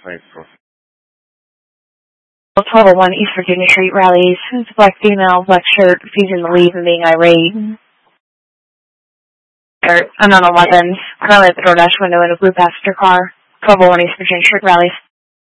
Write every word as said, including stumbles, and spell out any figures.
Thanks, Troy. twelve oh one East Virginia Street rallies. It's a black female, black shirt, refusing to leave and being irate. Or unknown eleven, currently at the DoorDash window in a blue passenger car. twelve oh one East Virginia Street rallies.